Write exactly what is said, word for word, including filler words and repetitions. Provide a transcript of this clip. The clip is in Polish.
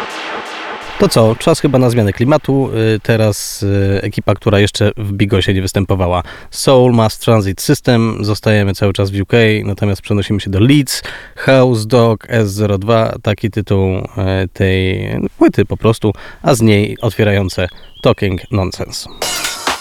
To co, czas chyba na zmianę klimatu. Teraz ekipa, która jeszcze w Bigosie nie występowała. Seoul Mass Transit System. Zostajemy cały czas w U K, natomiast przenosimy się do Leeds. House Dog S zero dwa, taki tytuł tej płyty po prostu, a z niej otwierające Talking Nonsense.